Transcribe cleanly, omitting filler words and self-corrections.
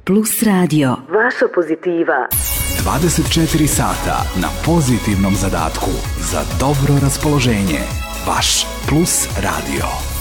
Plus radio. Vaša pozitiva. 24 sata na pozitivnom zadatku za dobro raspoloženje. Vaš Plus radio.